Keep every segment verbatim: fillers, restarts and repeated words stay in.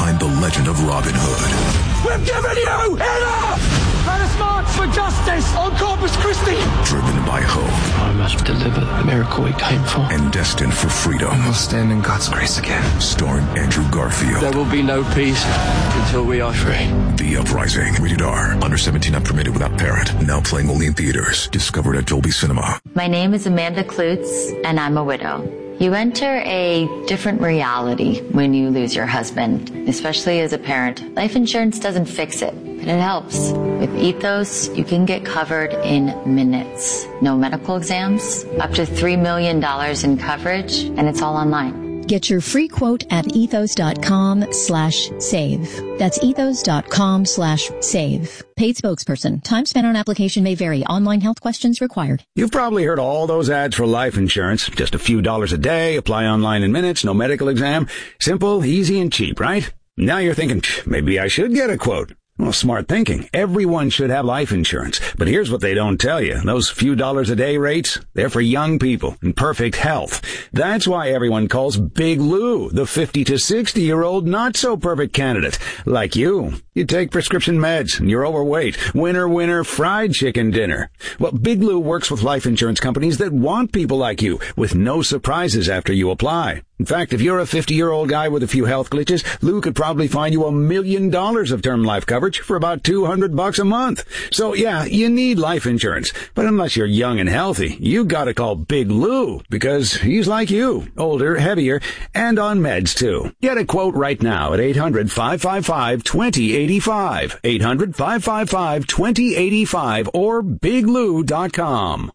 behind the legend of Robin Hood. We've given you enough! Let us march for justice on Corpus Christi! Driven by hope. I must deliver the miracle we came for. And destined for freedom. We'll stand in God's grace again. Starring Andrew Garfield. There will be no peace until we are free. The Uprising. Rated R. Under seventeen, not permitted without parent. Now playing only in theaters. Discovered at Dolby Cinema. My name is Amanda Klutz, and I'm a widow. You enter a different reality when you lose your husband, especially as a parent. Life insurance doesn't fix it, but it helps. With Ethos, you can get covered in minutes. No medical exams, up to three million dollars in coverage, and it's all online. Get your free quote at ethos.com slash save. That's ethos.com slash save. Paid spokesperson. Time spent on application may vary. Online health questions required. You've probably heard all those ads for life insurance. Just a few dollars a day, apply online in minutes, no medical exam. Simple, easy, and cheap, right? Now you're thinking, maybe I should get a quote. Well, smart thinking. Everyone should have life insurance. But here's what they don't tell you. Those few dollars a day rates, they're for young people in perfect health. That's why everyone calls Big Lou the fifty to sixty year old not so perfect candidate. Like you. You take prescription meds and you're overweight. Winner, winner, fried chicken dinner. Well, Big Lou works with life insurance companies that want people like you with no surprises after you apply. In fact, if you're a fifty-year-old guy with a few health glitches, Lou could probably find you a million dollars of term life coverage for about two hundred bucks a month. So yeah, you need life insurance. But unless you're young and healthy, you gotta call Big Lou because he's like you. Older, heavier, and on meds too. Get a quote right now at eight hundred, five five five, two zero eight five. eight hundred, five five five, two zero eight five or big lou dot com.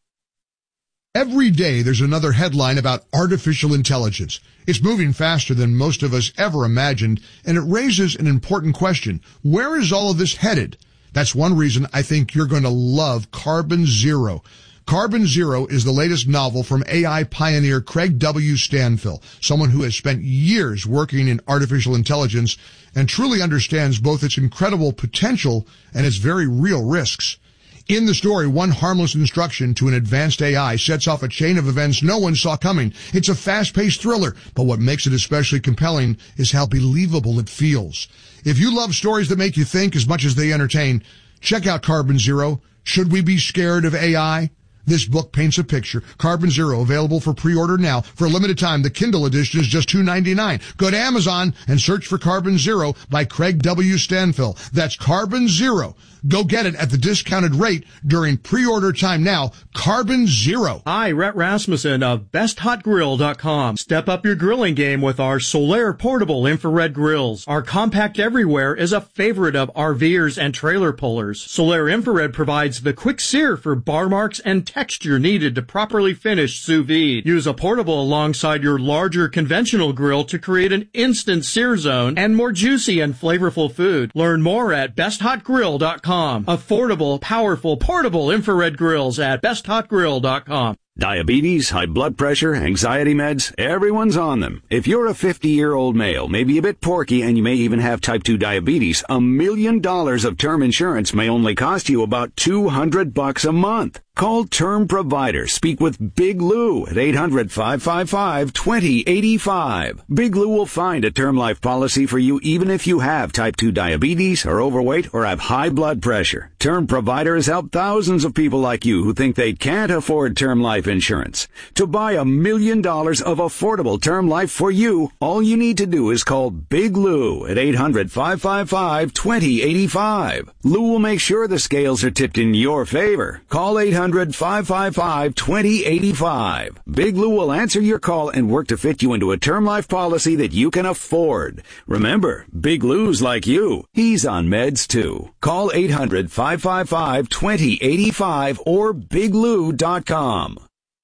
Every day there's another headline about artificial intelligence. It's moving faster than most of us ever imagined, and it raises an important question. Where is all of this headed? That's one reason I think you're going to love Carbon Zero. Carbon Zero is the latest novel from A I pioneer Craig W. Stanfill, someone who has spent years working in artificial intelligence and truly understands both its incredible potential and its very real risks. In the story, one harmless instruction to an advanced A I sets off a chain of events no one saw coming. It's a fast-paced thriller, but what makes it especially compelling is how believable it feels. If you love stories that make you think as much as they entertain, check out Carbon Zero. Should we be scared of A I? This book paints a picture. Carbon Zero, available for pre-order now. For a limited time, the Kindle edition is just two dollars and ninety-nine cents. Go to Amazon and search for Carbon Zero by Craig W. Stanfill. That's Carbon Zero. Go get it at the discounted rate during pre-order time now. Carbon Zero. Hi, Rhett Rasmussen of best hot grill dot com. Step up your grilling game with our Solaire portable infrared grills. Our compact everywhere is a favorite of RVers and trailer pullers. Solaire infrared provides the quick sear for bar marks and texture needed to properly finish sous vide. Use a portable alongside your larger conventional grill to create an instant sear zone and more juicy and flavorful food. Learn more at best hot grill dot com. Affordable, powerful, portable infrared grills at best hot grill dot com. Diabetes, high blood pressure, anxiety meds, everyone's on them. If you're a fifty-year-old male, maybe a bit porky, and you may even have type two diabetes, a million dollars of term insurance may only cost you about two hundred bucks a month. Call Term Provider. Speak with Big Lou at eight hundred, five five five, two zero eight five. Big Lou will find a term life policy for you even if you have type two diabetes, are overweight, or have high blood pressure. Term Provider has helped thousands of people like you who think they can't afford term life insurance. To buy a million dollars of affordable term life for you, all you need to do is call Big Lou at eight hundred, five five five, two zero eight five. Lou will make sure the scales are tipped in your favor. Call eight hundred, five five five, two zero eight five. Big Lou will answer your call and work to fit you into a term life policy that you can afford. Remember, Big Lou's like you. He's on meds too. Call eight hundred, five five five, two zero eight five or big lou dot com.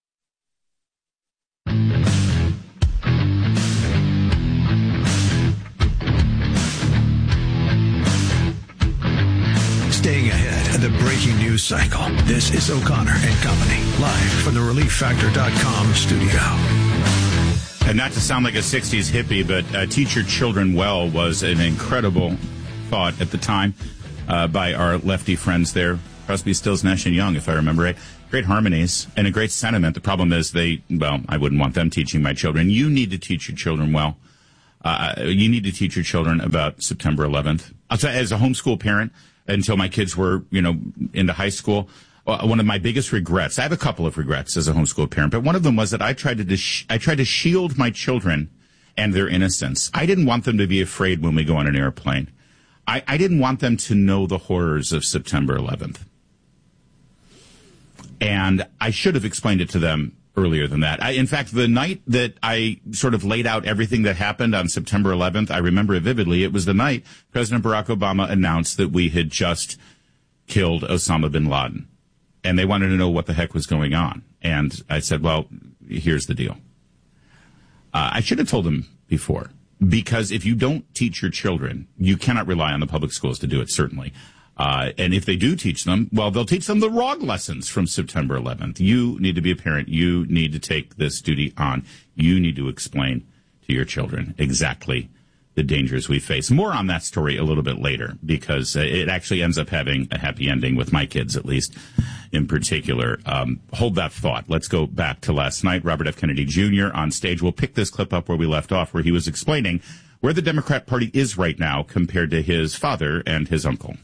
Staying ahead of the breaking news cycle. This is O'Connor and Company, live from the relief factor dot com studio. And not to sound like a sixties hippie, but uh, Teach Your Children Well was an incredible thought at the time uh, by our lefty friends there, Crosby, Stills, Nash and Young, if I remember right. Great harmonies and a great sentiment. The problem is they, well, I wouldn't want them teaching my children. You need to teach your children well. Uh, you need to teach your children about September eleventh. I'll tell you, as a homeschool parent, until my kids were, you know, into high school, uh, one of my biggest regrets, I have a couple of regrets as a homeschool parent, but one of them was that I tried to, dis- I tried to shield my children and their innocence. I didn't want them to be afraid when we go on an airplane. I, I didn't want them to know the horrors of September eleventh. And I should have explained it to them earlier than that. I, in fact, the night that I sort of laid out everything that happened on September eleventh, I remember it vividly. It was the night President Barack Obama announced that we had just killed Osama bin Laden. And they wanted to know what the heck was going on. And I said, well, here's the deal. Uh, I should have told them before, because if you don't teach your children, you cannot rely on the public schools to do it, certainly. Uh, and if they do teach them, well, they'll teach them the wrong lessons from September eleventh. You need to be a parent. You need to take this duty on. You need to explain to your children exactly the dangers we face. More on that story a little bit later, because uh, it actually ends up having a happy ending with my kids, at least in particular. Um, hold that thought. Let's go back to last night. Robert F. Kennedy Junior on stage. We'll pick this clip up where we left off, where he was explaining where the Democrat Party is right now compared to his father and his uncle.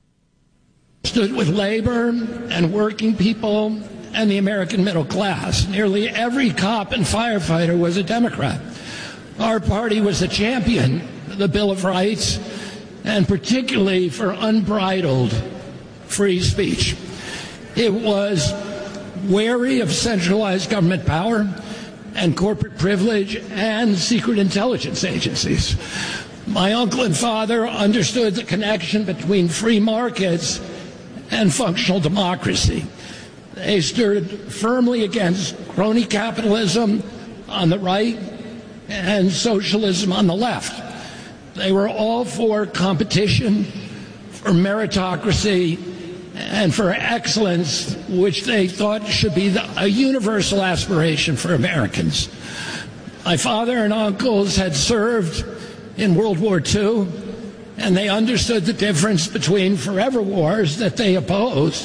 Stood with labor and working people and the American middle class. Nearly every cop and firefighter was a Democrat. Our party was a champion of the Bill of Rights, and particularly for unbridled free speech. It was wary of centralized government power and corporate privilege and secret intelligence agencies. My uncle and father understood the connection between free markets and functional democracy. They stood firmly against crony capitalism on the right and socialism on the left. They were all for competition, for meritocracy, and for excellence, which they thought should be the, a universal aspiration for Americans. My father and uncles had served in World War Two, and they understood the difference between forever wars that they opposed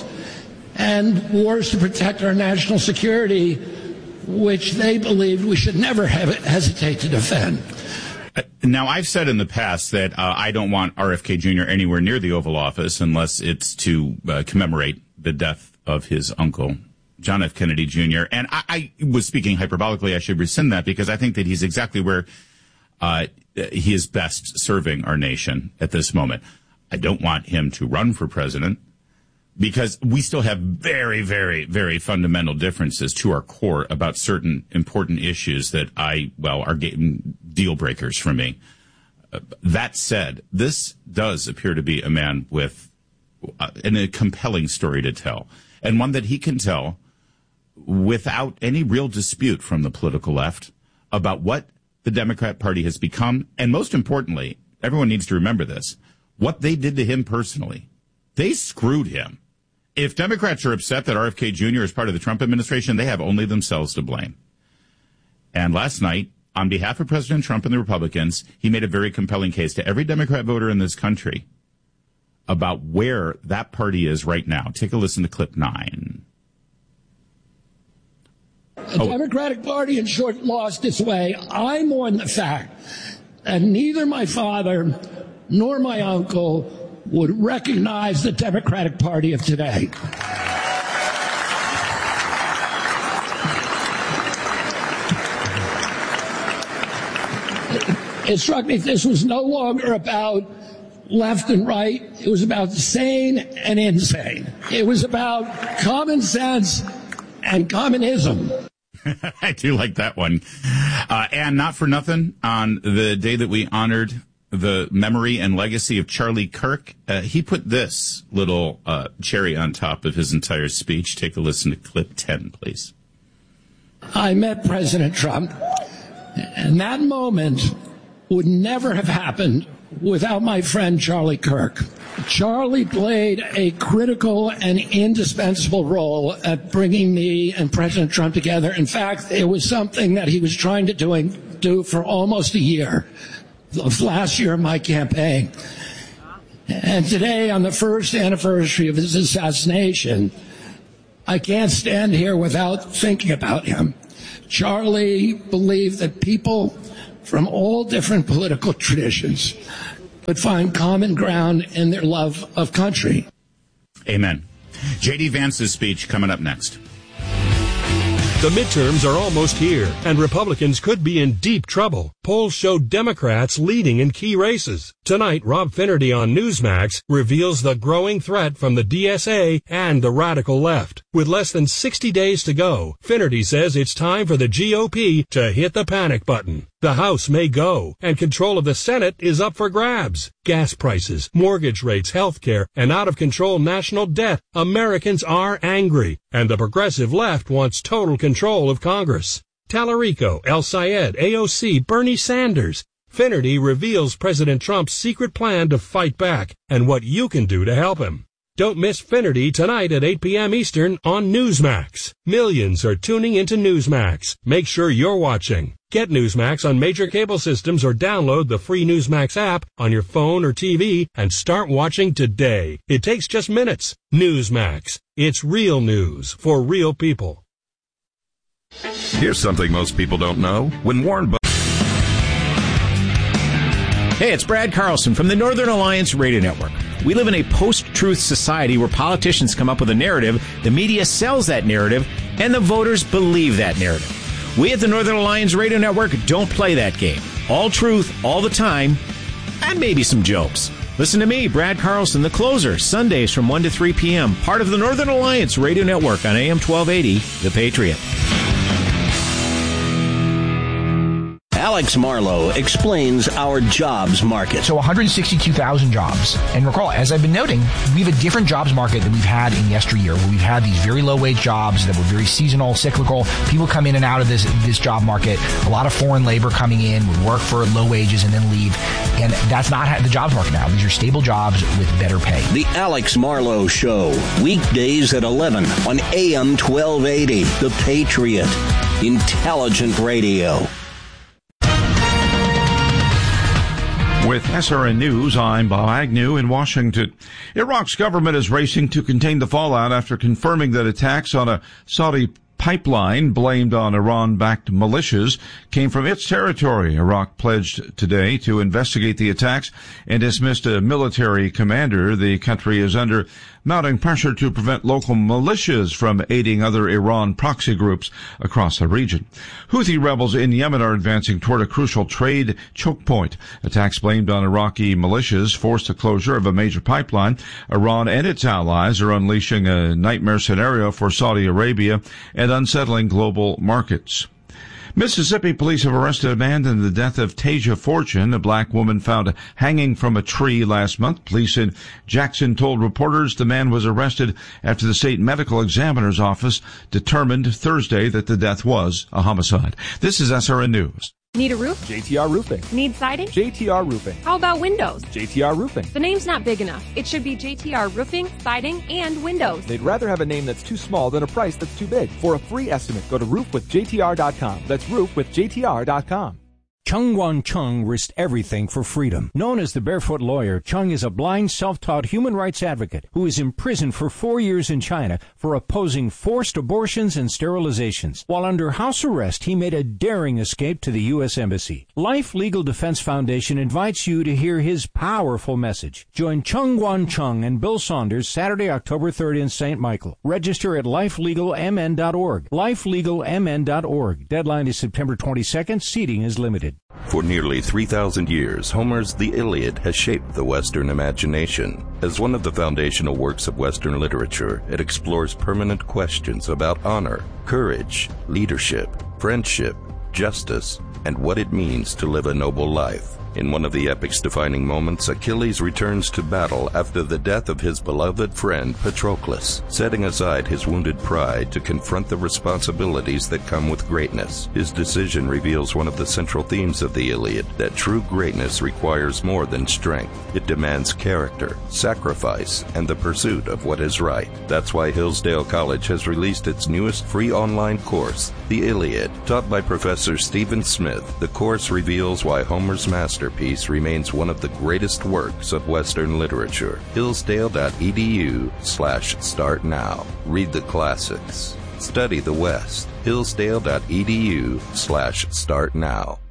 and wars to protect our national security, which they believed we should never have, hesitate to defend. Now, I've said in the past that uh, I don't want R F K Junior anywhere near the Oval Office unless it's to uh, commemorate the death of his uncle, John F. Kennedy Junior And I, I was speaking hyperbolically. I should rescind that, because I think that he's exactly where uh, he is best serving our nation at this moment. I don't want him to run for president, because we still have very, very, very fundamental differences to our core about certain important issues that I, well, are deal breakers for me. Uh, that said, this does appear to be a man with uh, an, a compelling story to tell, and one that he can tell without any real dispute from the political left about what the Democrat Party has become, and most importantly, everyone needs to remember this, what they did to him personally. They screwed him. If Democrats are upset that R F K Junior is part of the Trump administration, they have only themselves to blame. And last night, on behalf of President Trump and the Republicans, he made a very compelling case to every Democrat voter in this country about where that party is right now. Take a listen to clip nine. The oh. Democratic Party, in short, lost its way. I mourn the fact that neither my father nor my uncle would recognize the Democratic Party of today. It struck me this was no longer about left and right. It was about sane and insane. It was about common sense and communism. I do like that one. Uh, and not for nothing, on the day that we honored the memory and legacy of Charlie Kirk, uh, he put this little uh, cherry on top of his entire speech. Take a listen to clip ten, please. I met President Trump, and that moment would never have happened without my friend Charlie Kirk. Charlie played a critical and indispensable role at bringing me and President Trump together. In fact, it was something that he was trying to do, do for almost a year, the last year of my campaign. And today, on the first anniversary of his assassination, I can't stand here without thinking about him. Charlie believed that people from all different political traditions would find common ground in their love of country. Amen. J D. Vance's speech coming up next. The midterms are almost here, and Republicans could be in deep trouble. Polls show Democrats leading in key races. Tonight, Rob Finnerty on Newsmax reveals the growing threat from the D S A and the radical left. With less than sixty days to go, Finnerty says it's time for the G O P to hit the panic button. The House may go, and control of the Senate is up for grabs. Gas prices, mortgage rates, health care, and out-of-control national debt. Americans are angry, and the progressive left wants total control of Congress. Tallarico, El Sayed, A O C, Bernie Sanders. Finnerty reveals President Trump's secret plan to fight back and what you can do to help him. Don't miss Finnerty tonight at eight p.m. Eastern on Newsmax. Millions are tuning into Newsmax. Make sure you're watching. Get Newsmax on major cable systems or download the free Newsmax app on your phone or T V and start watching today. It takes just minutes. Newsmax. It's real news for real people. Here's something most people don't know. When Warren Buffett... Hey, it's Brad Carlson from the Northern Alliance Radio Network. We live in a post-truth society where politicians come up with a narrative, the media sells that narrative, and the voters believe that narrative. We at the Northern Alliance Radio Network don't play that game. All truth, all the time, and maybe some jokes. Listen to me, Brad Carlson, the closer, Sundays from one to three p.m., part of the Northern Alliance Radio Network on A M twelve eighty, The Patriot. Alex Marlowe explains our jobs market. So one hundred sixty-two thousand jobs. And recall, as I've been noting, we have a different jobs market than we've had in yesteryear, where we've had these very low-wage jobs that were very seasonal, cyclical. People come in and out of this this job market. A lot of foreign labor coming in, would work for low wages and then leave. And that's not the jobs market now. These are stable jobs with better pay. The Alex Marlowe Show, weekdays at eleven on A M twelve eighty, The Patriot. Intelligent radio. With S R N News, I'm Bob Agnew in Washington. Iraq's government is racing to contain the fallout after confirming that attacks on a Saudi pipeline blamed on Iran-backed militias came from its territory. Iraq pledged today to investigate the attacks and dismissed a military commander. The country is under mounting pressure to prevent local militias from aiding other Iran proxy groups across the region. Houthi rebels in Yemen are advancing toward a crucial trade choke point. Attacks blamed on Iraqi militias forced the closure of a major pipeline. Iran and its allies are unleashing a nightmare scenario for Saudi Arabia and unsettling global markets. Mississippi police have arrested a man in the death of Tasia Fortune, a black woman found hanging from a tree last month. Police in Jackson told reporters the man was arrested after the state medical examiner's office determined Thursday that the death was a homicide. This is S R N News. Need a roof? J T R Roofing. Need siding? J T R Roofing. How about windows? J T R Roofing. The name's not big enough. It should be J T R Roofing, Siding, and Windows. They'd rather have a name that's too small than a price that's too big. For a free estimate, go to roof with J T R dot com. That's roof with J T R dot com. Chung Wan Chung risked everything for freedom. Known as the Barefoot Lawyer, Chung is a blind, self-taught human rights advocate who is imprisoned for four years in China for opposing forced abortions and sterilizations. While under house arrest, he made a daring escape to the U S Embassy. Life Legal Defense Foundation invites you to hear his powerful message. Join Chung Wan Chung and Bill Saunders Saturday, October third in Saint Michael. Register at life legal m n dot org. life legal m n dot org. Deadline is September twenty-second. Seating is limited. For nearly three thousand years, Homer's The Iliad has shaped the Western imagination. As one of the foundational works of Western literature, it explores permanent questions about honor, courage, leadership, friendship, justice, and what it means to live a noble life. In one of the epic's defining moments, Achilles returns to battle after the death of his beloved friend Patroclus, setting aside his wounded pride to confront the responsibilities that come with greatness. His decision reveals one of the central themes of the Iliad, that true greatness requires more than strength. It demands character, sacrifice, and the pursuit of what is right. That's why Hillsdale College has released its newest free online course, The Iliad. Taught by Professor Stephen Smith, the course reveals why Homer's master Masterpiece remains one of the greatest works of Western literature. Hillsdale.edu slash start now. Read the classics. Study the West. Hillsdale.edu slash start now.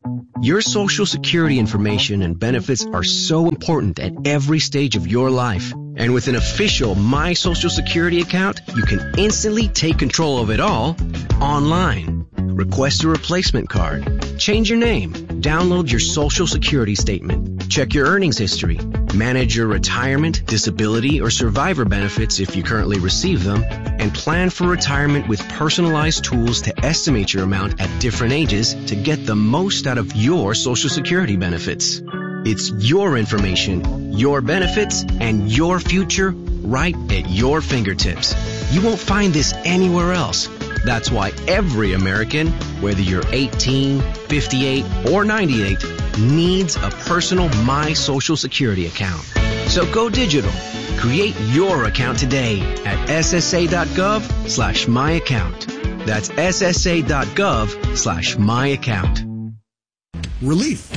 Your Social Security information and benefits are so important at every stage of your life. And with an official My Social Security account, you can instantly take control of it all online. Request a replacement card. Change your name. Download your Social Security statement. Check your earnings history. Manage your retirement, disability, or survivor benefits if you currently receive them. And plan for retirement with personalized tools to estimate your amount at different ages to get the most out of your Social Security benefits. It's your information, your benefits, and your future right at your fingertips. You won't find this anywhere else. That's why every American, whether you're eighteen, fifty-eight, or ninety-eight, needs a personal My Social Security account. So go digital. Create your account today at ssa.gov slash my account. That's ssa.gov slash my account. Relief.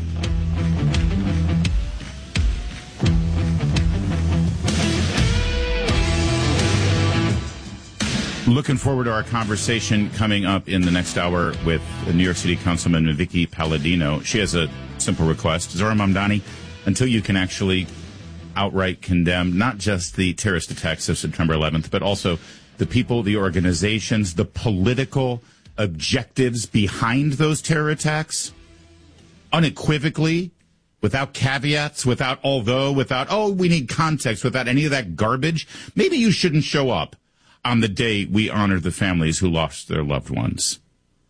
Looking forward to our conversation coming up in the next hour with New York City Councilman Vicky Palladino. She has a simple request. Zohran Mamdani, until you can actually outright condemn not just the terrorist attacks of September eleventh, but also the people, the organizations, the political objectives behind those terror attacks, unequivocally, without caveats, without although, without, oh, we need context, without any of that garbage, maybe you shouldn't show up on the day we honor the families who lost their loved ones.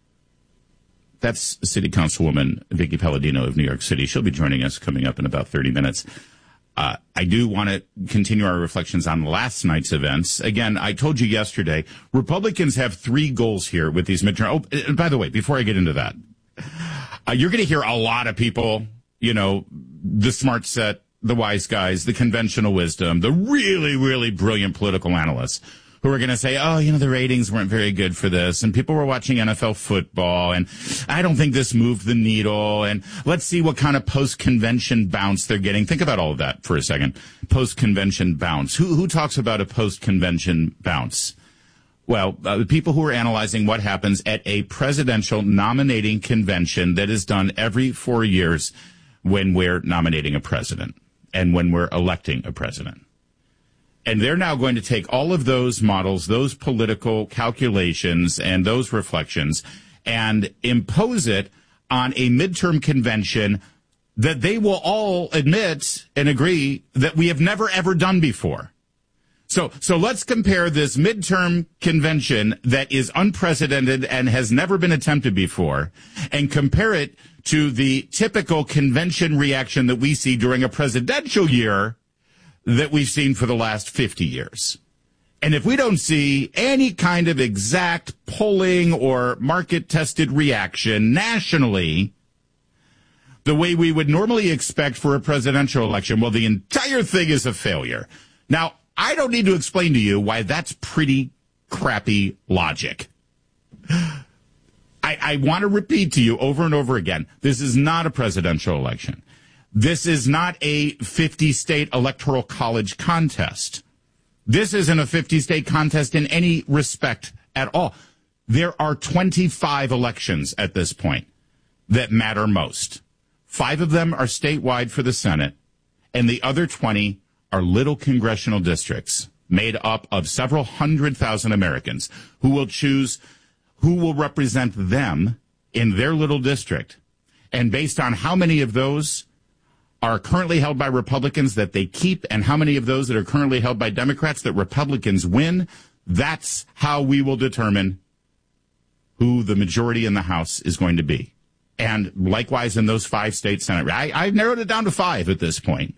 That's City Councilwoman Vicky Palladino of New York City. She'll be joining us coming up in about thirty minutes. Uh, I do want to continue our reflections on last night's events. Again, I told you yesterday, Republicans have three goals here with these midterm. Oh, and by the way, before I get into that, uh, you're going to hear a lot of people, you know, the smart set, the wise guys, the conventional wisdom, the really, really brilliant political analysts who are going to say, oh, you know, the ratings weren't very good for this, and people were watching N F L football, and I don't think this moved the needle, and let's see what kind of post-convention bounce they're getting. Think about all of that for a second. Post-convention bounce. Who who talks about a post-convention bounce? Well, uh, the people who are analyzing what happens at a presidential nominating convention that is done every four years when we're nominating a president and when we're electing a president. And they're now going to take all of those models, those political calculations, and those reflections and impose it on a midterm convention that they will all admit and agree that we have never, ever done before. So, so let's compare this midterm convention that is unprecedented and has never been attempted before and compare it to the typical convention reaction that we see during a presidential year that we've seen for the last fifty years. And if we don't see any kind of exact polling or market-tested reaction nationally the way we would normally expect for a presidential election, well, the entire thing is a failure. Now, I don't need to explain to you why that's pretty crappy logic. I, I want to repeat to you over and over again, this is not a presidential election. This is not a fifty-state electoral college contest. This isn't a fifty-state contest in any respect at all. There are twenty-five elections at this point that matter most. Five of them are statewide for the Senate, and the other twenty are little congressional districts made up of several hundred thousand Americans who will choose who will represent them in their little district. And based on how many of those are currently held by Republicans that they keep and how many of those that are currently held by Democrats that Republicans win, that's how we will determine who the majority in the House is going to be. And likewise in those five state Senate. I, I've narrowed it down to five at this point.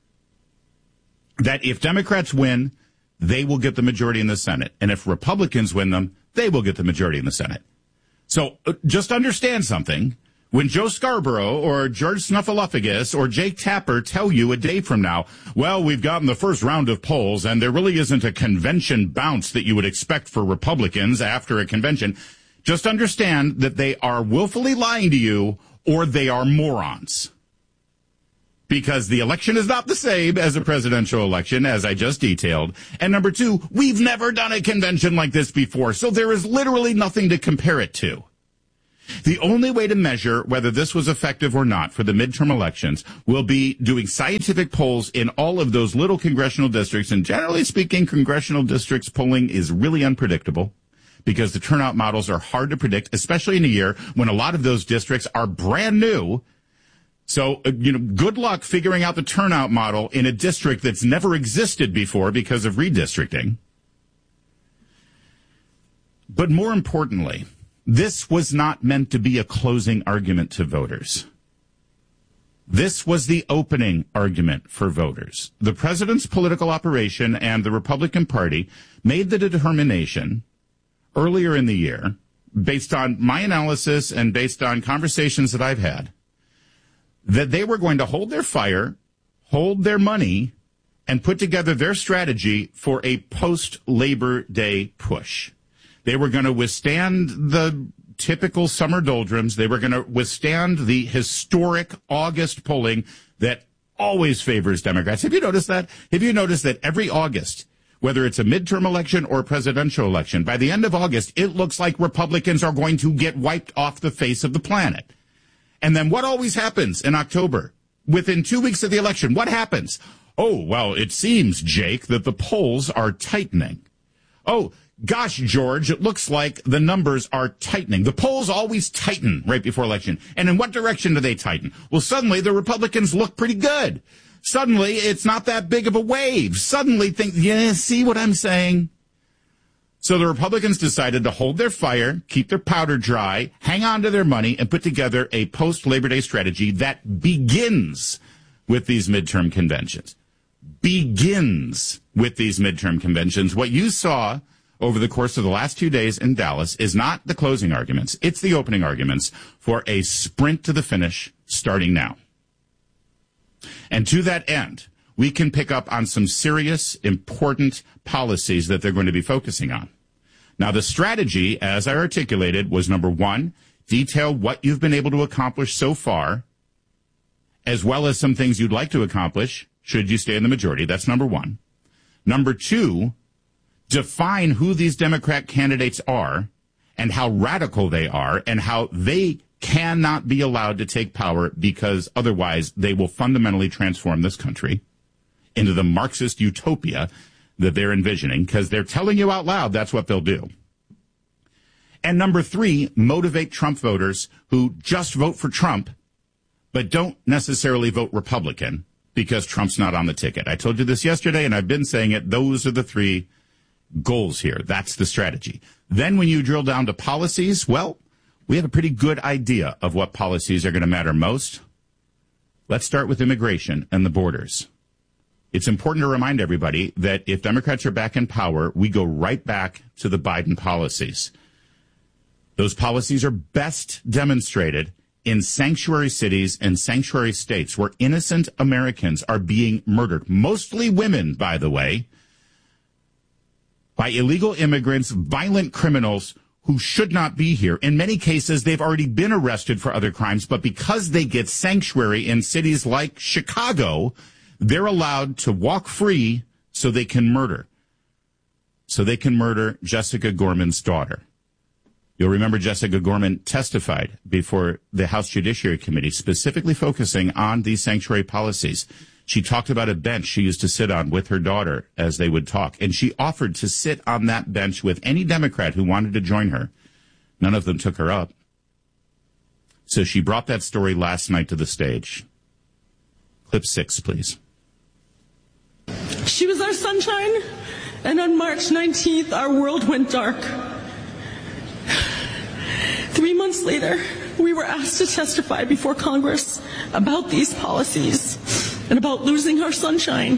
That if Democrats win, they will get the majority in the Senate. And if Republicans win them, they will get the majority in the Senate. So uh, just understand something. When Joe Scarborough or George Snuffleupagus or Jake Tapper tell you a day from now, well, we've gotten the first round of polls and there really isn't a convention bounce that you would expect for Republicans after a convention, just understand that they are willfully lying to you or they are morons. Because the election is not the same as a presidential election, as I just detailed. And number two, we've never done a convention like this before, so there is literally nothing to compare it to. The only way to measure whether this was effective or not for the midterm elections will be doing scientific polls in all of those little congressional districts. And generally speaking, congressional districts polling is really unpredictable because the turnout models are hard to predict, especially in a year when a lot of those districts are brand new. So, uh, you know, good luck figuring out the turnout model in a district that's never existed before because of redistricting. But more importantly, this was not meant to be a closing argument to voters. This was the opening argument for voters. The president's political operation and the Republican Party made the determination earlier in the year, based on my analysis and based on conversations that I've had, that they were going to hold their fire, hold their money, and put together their strategy for a post-Labor Day push. They were going to withstand the typical summer doldrums. They were going to withstand the historic August polling that always favors Democrats. Have you noticed that? Have you noticed that every August, whether it's a midterm election or a presidential election, by the end of August, it looks like Republicans are going to get wiped off the face of the planet. And then what always happens in October? Within two weeks of the election, what happens? Oh, well, it seems, Jake, that the polls are tightening. Oh, gosh, George, it looks like the numbers are tightening. The polls always tighten right before election. And in what direction do they tighten? Well, suddenly the Republicans look pretty good. Suddenly it's not that big of a wave. Suddenly think, yeah, see what I'm saying? So the Republicans decided to hold their fire, keep their powder dry, hang on to their money, and put together a post-Labor Day strategy that begins with these midterm conventions. Begins with these midterm conventions. What you saw over the course of the last two days in Dallas is not the closing arguments. It's the opening arguments for a sprint to the finish starting now. And to that end, we can pick up on some serious, important policies that they're going to be focusing on. Now, the strategy, as I articulated, was number one, detail what you've been able to accomplish so far, as well as some things you'd like to accomplish should you stay in the majority. That's number one. Number two, define who these Democrat candidates are and how radical they are and how they cannot be allowed to take power because otherwise they will fundamentally transform this country into the Marxist utopia that they're envisioning because they're telling you out loud that's what they'll do. And number three, motivate Trump voters who just vote for Trump but don't necessarily vote Republican because Trump's not on the ticket. I told you this yesterday and I've been saying it. Those are the three goals here. That's the strategy. Then when you drill down to policies, well, we have a pretty good idea of what policies are going to matter most. Let's start with immigration and the borders. It's important to remind everybody that if Democrats are back in power, we go right back to the Biden policies. Those policies are best demonstrated in sanctuary cities and sanctuary states where innocent Americans are being murdered, mostly women, by the way, by illegal immigrants, violent criminals who should not be here. In many cases, they've already been arrested for other crimes, but because they get sanctuary in cities like Chicago, they're allowed to walk free so they can murder. So they can murder Jessica Gorman's daughter. You'll remember Jessica Gorman testified before the House Judiciary Committee, specifically focusing on these sanctuary policies. She talked about a bench she used to sit on with her daughter as they would talk, and she offered to sit on that bench with any Democrat who wanted to join her. None of them took her up. So she brought that story last night to the stage. Clip six, please. She was our sunshine, and on March nineteenth, our world went dark. Three months later, we were asked to testify before Congress about these policies and about losing our sunshine.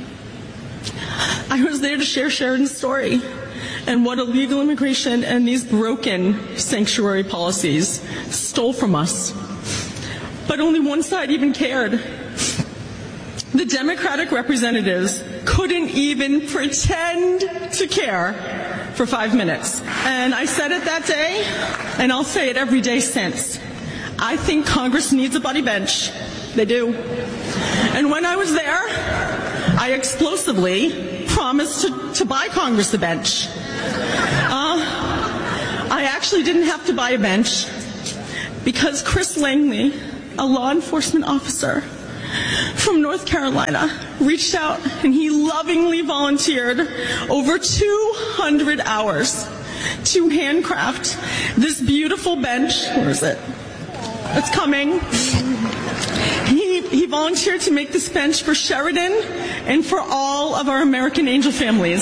I was there to share Sheridan's story and what illegal immigration and these broken sanctuary policies stole from us. But only one side even cared. The Democratic representatives couldn't even pretend to care for five minutes. And I said it that day, and I'll say it every day since. I think Congress needs a buddy bench. They do. And when I was there, I explosively promised to, to buy Congress a bench. Uh, I actually didn't have to buy a bench. because Chris Langley, a law enforcement officer from North Carolina, reached out and he lovingly volunteered over two hundred hours to handcraft this beautiful bench. Where is it? It's coming. He, he volunteered to make this bench for Sheridan and for all of our American Angel families.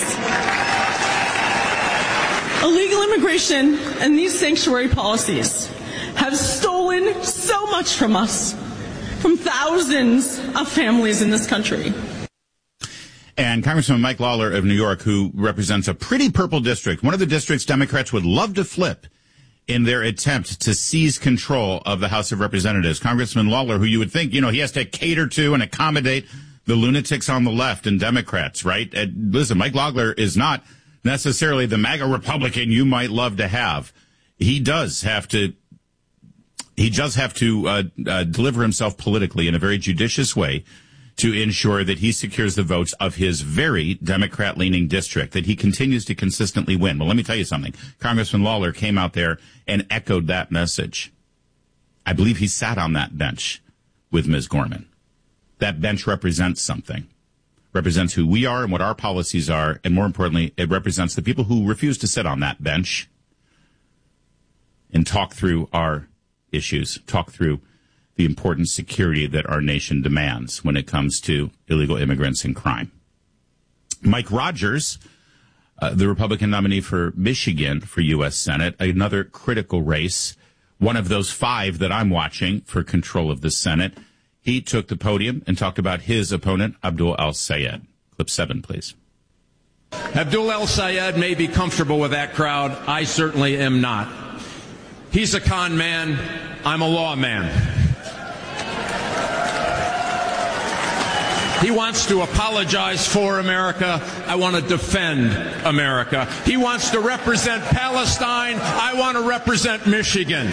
Illegal immigration and these sanctuary policies have stolen so much from us, from thousands of families in this country. And Congressman Mike Lawler of New York, who represents a pretty purple district, one of the districts Democrats would love to flip in their attempt to seize control of the House of Representatives. Congressman Lawler, who you would think, you know, he has to cater to and accommodate the lunatics on the left and Democrats, right? And listen, Mike Lawler is not necessarily the MAGA Republican you might love to have. He does have to, he does have to uh, uh, deliver himself politically in a very judicious way to ensure that he secures the votes of his very Democrat-leaning district, that he continues to consistently win. Well, let me tell you something. Congressman Lawler came out there and echoed that message. I believe he sat on that bench with Miz Gorman. That bench represents something. Represents who we are and what our policies are, and more importantly, it represents the people who refuse to sit on that bench and talk through our issues, talk through the important security that our nation demands when it comes to illegal immigrants and crime. Mike Rogers, uh, the Republican nominee for Michigan for U S Senate, another critical race, one of those five that I'm watching for control of the Senate. He took the podium and talked about his opponent, Abdul El-Sayed. Clip seven, please. Abdul El-Sayed may be comfortable with that crowd. I certainly am not. He's a con man. I'm a law man. He wants to apologize for America. I want to defend America. He wants to represent Palestine. I want to represent Michigan.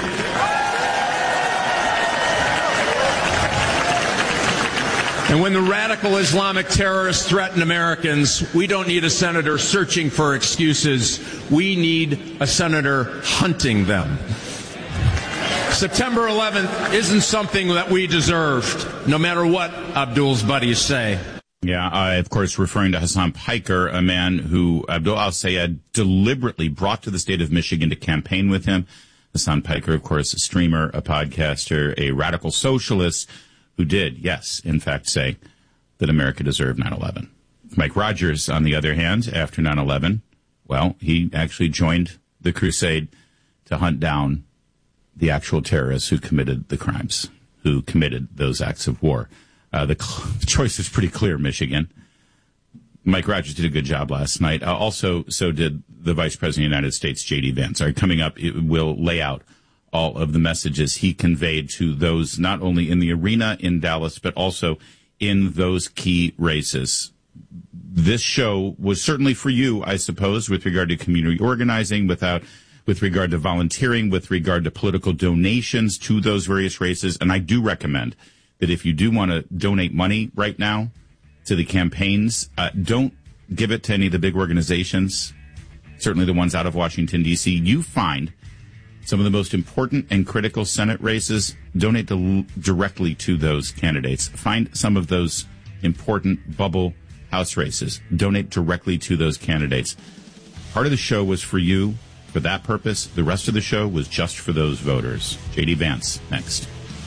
And when the radical Islamic terrorists threaten Americans, we don't need a senator searching for excuses. We need a senator hunting them. September eleventh isn't something that we deserved, no matter what Abdul's buddies say. Yeah, uh, of course, referring to Hassan Piker, a man who Abdul El-Sayed deliberately brought to the state of Michigan to campaign with him. Hassan Piker, of course, a streamer, a podcaster, a radical socialist who did, yes, in fact, say that America deserved nine eleven. Mike Rogers, on the other hand, after nine eleven, well, he actually joined the crusade to hunt down the actual terrorists who committed the crimes, who committed those acts of war. Uh, the, cl- the choice is pretty clear, Michigan. Mike Rogers did a good job last night. Uh, also, so did the Vice President of the United States, J D Vance. Right, coming up, it will lay out all of the messages he conveyed to those not only in the arena in Dallas, but also in those key races. This show was certainly for you, I suppose, with regard to community organizing, without... with regard to volunteering, with regard to political donations to those various races. And I do recommend that if you do want to donate money right now to the campaigns, uh, don't give it to any of the big organizations, certainly the ones out of Washington, D C. You find some of the most important and critical Senate races, donate to, directly to those candidates. Find some of those important bubble House races, donate directly to those candidates. Part of the show was for you. For that purpose, the rest of the show was just for those voters. J D Vance, next.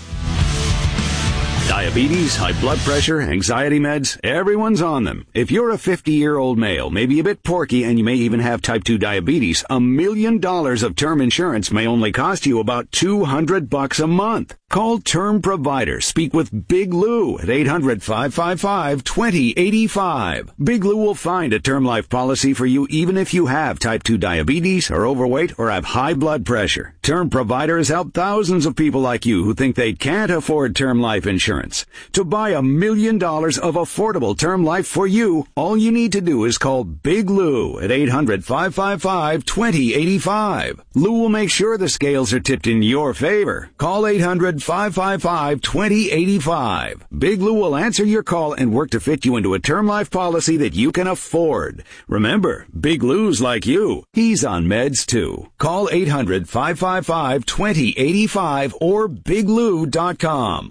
Diabetes, high blood pressure, anxiety meds, everyone's on them. If you're a fifty-year-old male, maybe a bit porky, and you may even have type two diabetes, a million dollars of term insurance may only cost you about two hundred bucks a month. Call Term Provider. Speak with Big Lou at eight hundred, five five five, two zero eight five. Big Lou will find a term life policy for you even if you have type two diabetes, are overweight, or have high blood pressure. Term Provider has helped thousands of people like you who think they can't afford term life insurance. To buy a million dollars of affordable term life for you, all you need to do is call Big Lou at eight hundred, five five five, two zero eight five. Lou will make sure the scales are tipped in your favor. Call eight hundred, five five five, two zero eight five. Big Lou will answer your call and work to fit you into a term life policy that you can afford. Remember, Big Lou's like you. He's on meds too. Call eight hundred, five five five, two zero eight five or big lou dot com.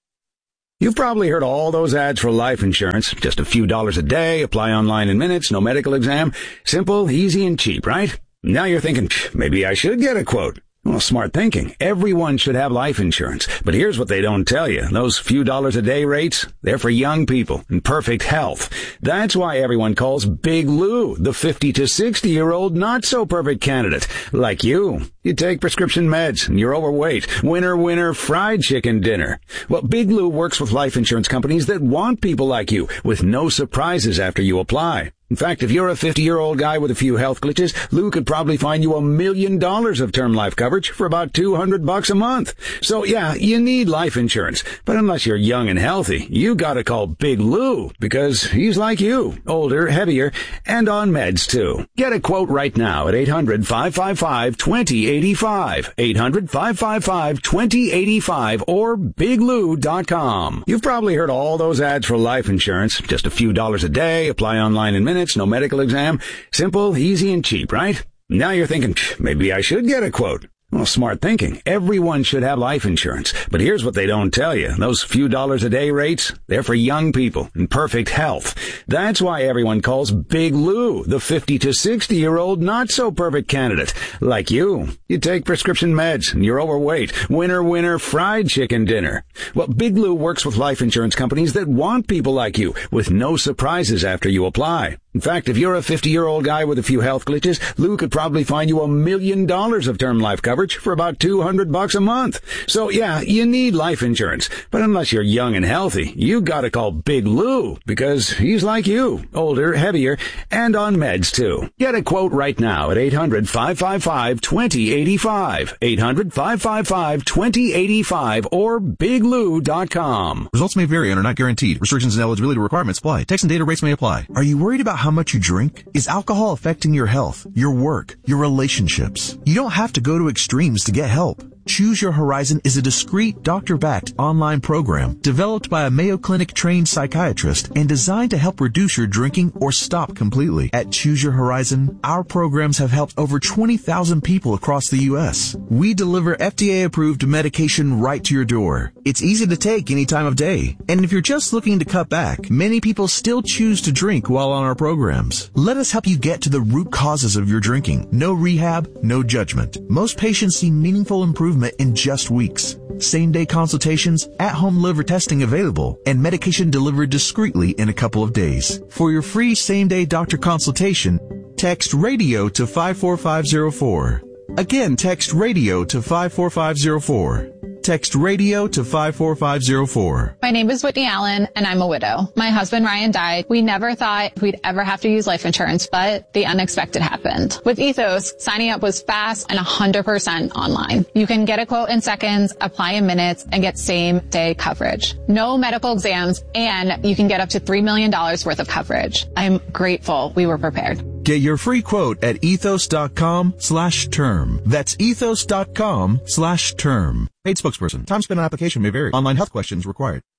You've probably heard all those ads for life insurance. Just a few dollars a day, apply online in minutes, no medical exam. Simple, easy, and cheap, right? Now you're thinking, maybe I should get a quote. Well, smart thinking. Everyone should have life insurance. But here's what they don't tell you. Those few dollars a day rates, they're for young people in perfect health. That's why everyone calls Big Lou the fifty to sixty year old not so perfect candidate. Like you. You take prescription meds and you're overweight. Winner, winner, fried chicken dinner. Well, Big Lou works with life insurance companies that want people like you with no surprises after you apply. In fact, if you're a fifty-year-old guy with a few health glitches, Lou could probably find you a million dollars of term life coverage for about two hundred bucks a month. So yeah, you need life insurance. But unless you're young and healthy, you gotta call Big Lou because he's like you, older, heavier, and on meds too. Get a quote right now at eight hundred, five five five, two zero eight five. eight hundred, five five five, two zero eight five or big lou dot com. You've probably heard all those ads for life insurance. Just a few dollars a day, apply online in minutes, no medical exam. Simple, easy, and cheap, right? Now you're thinking, maybe I should get a quote. Well, smart thinking. Everyone should have life insurance. But here's what they don't tell you. Those few dollars a day rates, they're for young people in perfect health. That's why everyone calls Big Lou the fifty to sixty year old not so perfect candidate. Like you. You take prescription meds and you're overweight. Winner, winner, fried chicken dinner. Well, Big Lou works with life insurance companies that want people like you with no surprises after you apply. In fact, if you're a fifty-year-old guy with a few health glitches, Lou could probably find you a million dollars of term life coverage for about two hundred bucks a month. So yeah, you need life insurance. But unless you're young and healthy, you gotta call Big Lou because he's like you, older, heavier, and on meds too. Get a quote right now at eight hundred, five five five, two zero eight five. eight hundred, five five five, two zero eight five or big lou dot com. Results may vary and are not guaranteed. Restrictions and eligibility requirements apply. Text and data rates may apply. Are you worried about how much you drink? Is alcohol affecting your health, your work, your relationships? You don't have to go to extremes to get help. Choose Your Horizon is a discreet, doctor-backed online program developed by a Mayo Clinic-trained psychiatrist and designed to help reduce your drinking or stop completely. At Choose Your Horizon, our programs have helped over twenty thousand people across the U S We deliver F D A-approved medication right to your door. It's easy to take any time of day. And if you're just looking to cut back, many people still choose to drink while on our programs. Let us help you get to the root causes of your drinking. No rehab, no judgment. Most patients see meaningful improvement in just weeks. Same-day consultations, at-home liver testing available, and medication delivered discreetly in a couple of days. For your free same-day doctor consultation, text RADIO to five four five zero four. Again, text RADIO to five four five zero four. Text RADIO to five four five zero four. My name is Whitney Allen, and I'm a widow. My husband, Ryan, died. We never thought we'd ever have to use life insurance, but the unexpected happened. With Ethos, signing up was fast and one hundred percent online. You can get a quote in seconds, apply in minutes, and get same-day coverage. No medical exams, and you can get up to three million dollars worth of coverage. I'm grateful we were prepared. Get your free quote at ethos.com slash term. That's ethos.com slash term. Paid spokesperson. Time spent on application may vary. Online health questions required.